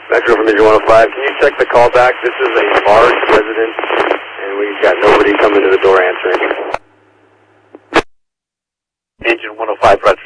Metro from Engine 105, can you check the callback? This is a large residence, and we've got nobody coming to the door answering. Engine 105,